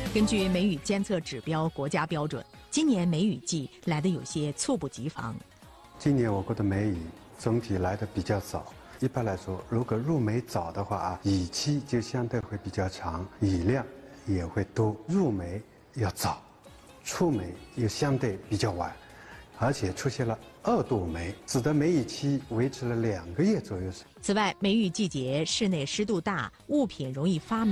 根据梅雨监测指标国家标准，今年梅雨季来得有些猝不及防。 今年我国的梅雨总体来得比较早。一般来说，如果入梅早的话雨期就相对会比较长，雨量也会多。入梅要早，出梅又相对比较晚，而且出现了2度梅，使得梅雨期维持了2个月左右。 此外，梅雨季节室内湿度大，物品容易发霉。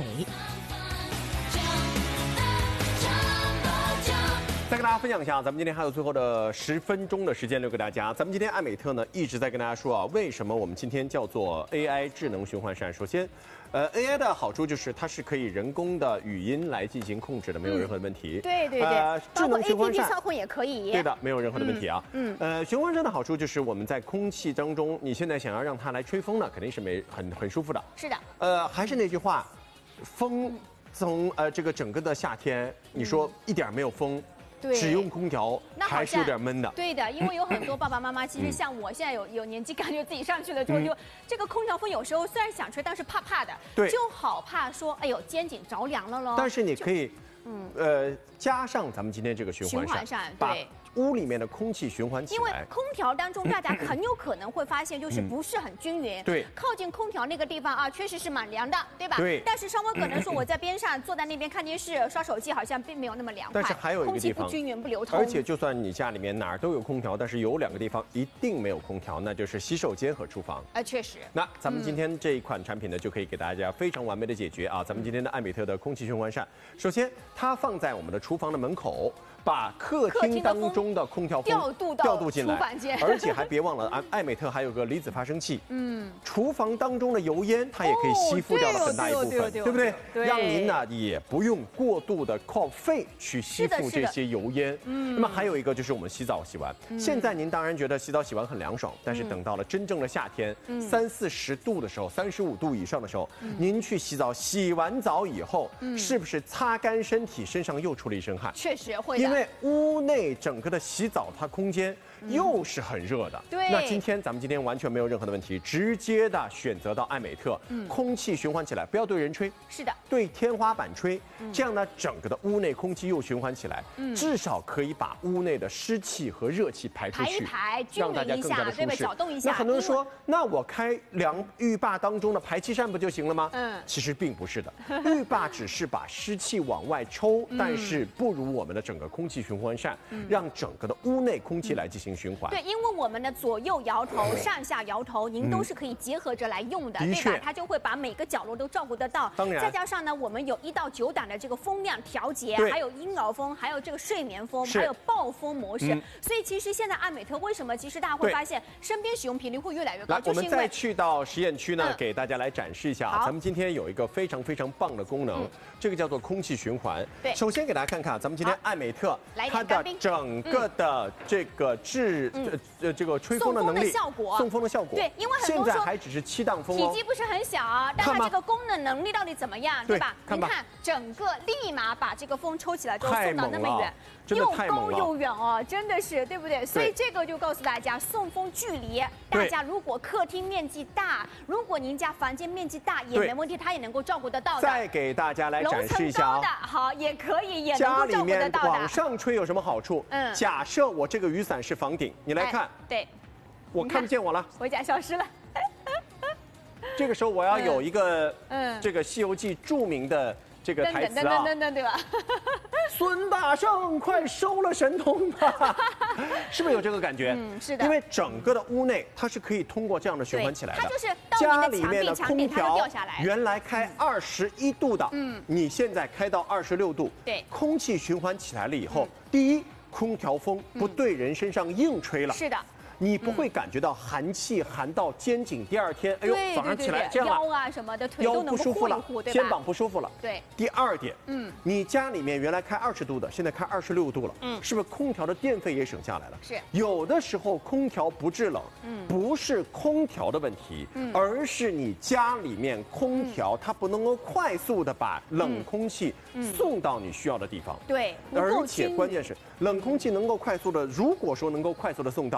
再跟大家分享一下，咱们今天还有最后的10分钟的时间留给大家。咱们今天艾美特呢一直在跟大家说啊，为什么我们今天叫做 AI 智能循环扇？首先，AI 的好处就是它是可以人工的语音来进行控制的，没有任何的问题。 对对对， 智能循环扇操控也可以。 对的，没有任何的问题啊。循环扇的好处就是我们在空气当中，你现在想要让它来吹风呢，肯定是很舒服的。 是的。 还是那句话，风从这个整个的夏天，你说一点没有风。只用空调还是有点闷的。 对的，因为有很多爸爸妈妈，其实像我现在有年纪，感觉自己上去了之后，就这个空调风有时候虽然想吹，但是怕怕的， 对， 就好怕说，哎呦肩颈着凉了咯。 但是你可以，加上咱们今天这个循环扇，对。屋里面的空气循环起来， 因为空调当中大家很有可能会发现，就是不是很均匀。 对， 靠近空调那个地方啊，确实是蛮凉的，对吧？ 对。 但是稍微可能说我在边上坐在那边看电视、刷手机，好像并没有那么凉快。 但是还有一个地方， 空气不均匀、不流通。 而且就算你家里面哪儿都有空调，但是有2个地方一定没有空调，那就是洗手间和厨房。 确实。 那咱们今天这一款产品呢，就可以给大家非常完美的解决啊。咱们今天的艾美特的空气循环扇，首先它放在我们的厨房的门口。把客厅当中的空调风调度进来，而且还别忘了，艾美特还有个离子发生器。厨房当中的油烟它也可以吸附掉了很大一部分，对不对？让您呢也不用过度的靠肺去吸附这些油烟。那么还有一个就是我们洗澡洗完，现在您当然觉得洗澡洗完很凉爽，但是等到了真正的夏天，30-40度的时候，35度以上的时候，您去洗澡，洗完澡以后，是不是擦干身体，身上又出了一身汗？ 确实会的。 因为屋内整个的洗澡，它空间又是很热的。 对。 那咱们今天完全没有任何的问题，直接的选择到艾美特，空气循环起来，不要对人吹。 是的。 对天花板吹，这样呢，整个的屋内空气又循环起来，至少可以把屋内的湿气和热气排出去，让大家更加的舒适。 搅动一下。 那很多人说，那我开浴坝当中的排气扇不就行了吗？其实并不是的，浴坝只是把湿气往外抽，但是不如我们的整个空气循环扇，让整个的屋内空气来进行循环。 对，因为我们的左右摇头、上下摇头，您都是可以结合着来用的，对吧？它就会把每个角落都照顾得到。 当然， 再加上呢，我们有1到9档的这个风量调节，还有婴儿风，还有这个睡眠风，还有暴风模式。所以其实现在艾美特为什么其实大家会发现身边使用频率会越来越高， 我们再去到实验区呢，给大家来展示一下。咱们今天有一个非常非常棒的功能，这个叫做空气循环。 对， 首先给大家看看，咱们今天艾美特它的整个的这个这个吹风的能力，送风的效果。 对，因为很多现在还只是7档风哦， 体积不是很小，但它这个功能能力到底怎么样，对吧？您看，整个立马把这个风抽起来之后送到那么远，又高又远哦，真的是，对不对？所以这个就告诉大家，送风距离，大家如果客厅面积大，如果您家房间面积大也没问题，它也能够照顾得到的。 再给大家来展示一下啊， 好，也可以，也能够照顾得到的。 往上吹有什么好处？假设我这个雨伞是房顶，你来看， 对， 我看不见我了， 我家消失了。 这个时候我要有一个这个《西游记》著名的这个台词啊， 对吧？ 孙大圣，快收了神通吧！是不是有这个感觉？ 是的。 因为整个的屋内它是可以通过这样的循环起来的。 它就是家里面的空调原来开21度的，你现在开到26度， 对， 空气循环起来了以后，第一，空调风不对人身上硬吹了。 是的。 你不会感觉到寒气寒到肩颈，第2天，哎呦，早上起来这样腰啊什么的，腿都能够护一护，对吧？ 肩膀不舒服了。 对。 第2点，你家里面原来开20度的，现在开26度了，是不是空调的电费也省下来了？ 是。 有的时候空调不制冷，不是空调的问题，而是你家里面空调它不能够快速的把冷空气送到你需要的地方。 对。 而且关键是冷空气能够快速的，如果说能够快速的送到，你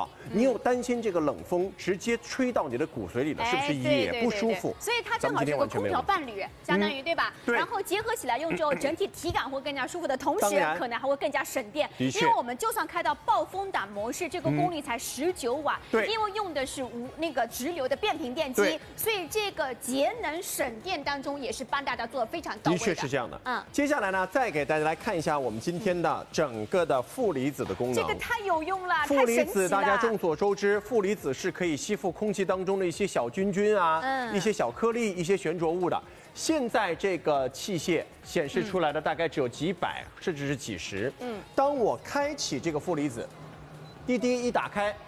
又担心这个冷风直接吹到你的骨髓里了，是不是也不舒服？ 所以它正好是个空调伴侣，相当于对吧？然后结合起来用之后，整体体感会更加舒服的同时，可能还会更加省电。因为我们就算开到暴风档模式，这个功率才19瓦，因为用的是直流的变频电机，所以这个节能省电当中也是帮大家做的非常到位的。 的确是这样的。接下来呢，再给大家来看一下我们今天的整个的负离子的功能。 这个太有用了， 负离子大家众所周知，负离子是可以吸附空气当中的一些小菌菌啊，一些小颗粒、一些悬浊物的。现在这个器械显示出来的大概只有几百，甚至是几十。当我开启这个负离子，滴滴一打开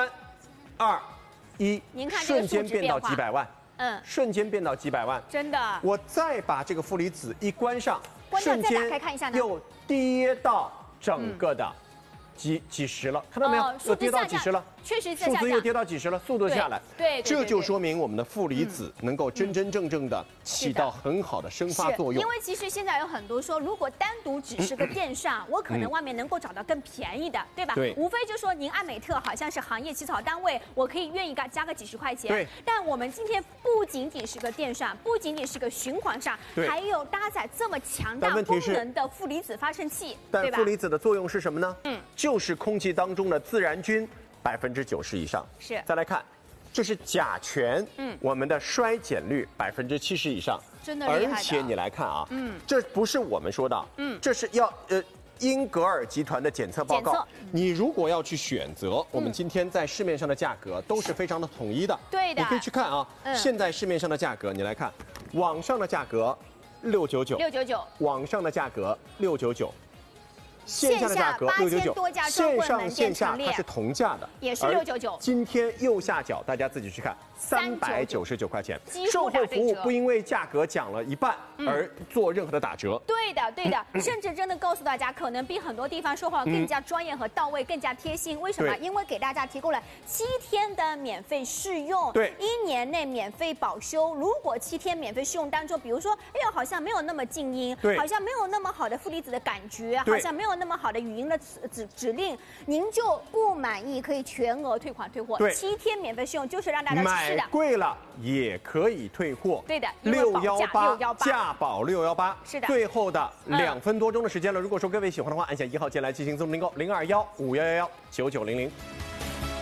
，3、2、1， 您看瞬间变到几百万。瞬间变到几百万， 真的。 我再把这个负离子一关上， 瞬间再打开看一下呢， 又跌到整个的几十了，看到没有？又跌到几十了。 确实数字又跌到几十了，速度下来， 对， 这就说明我们的负离子能够真真正正的起到很好的生发作用。 因为其实现在有很多说，如果单独只是个电扇，我可能外面能够找到更便宜的，对吧？ 对， 无非就说您爱美特好像是行业起草单位，我可以愿意加个几十块钱。 对， 但我们今天不仅仅是个电扇，不仅仅是个循环扇，还有搭载这么强大功能的负离子发生器，对吧？ 但负离子的作用是什么呢？就是空气当中的自然菌90%以上。 是。 再来看，这是甲醛，我们的衰减率70%以上， 真的厉害的。 而且你来看啊，这不是我们说的，这是要英格尔集团的检测报告。你如果要去选择，我们今天在市面上的价格都是非常的统一的。 对的。 你可以去看啊，现在市面上的价格，你来看，网上的价格699，网上的价格699。线下的价格699， 多家线上线下它是同价的， 也是699。 今天右下角大家自己去看，399块钱， 售后服务不因为价格降了一半而做任何的打折。 对的，对的，甚至真的告诉大家，可能比很多地方说话更加专业和到位，更加贴心。为什么？因为给大家提供了7天的免费试用， 对 ，1年内免费保修。如果7天免费试用当中，比如说，哎呦，好像没有那么静音，好像没有那么好的负离子的感觉，好像没有那么好的语音的指令，您就不满意，可以全额退款退货。7天免费试用就是让大家试的。 买贵了也可以退货。 对的 ，618价保618。 是的。 最后的2分多钟的时间了，如果说各位喜欢的话，按下1号键来进行增订购，021-5111-9900。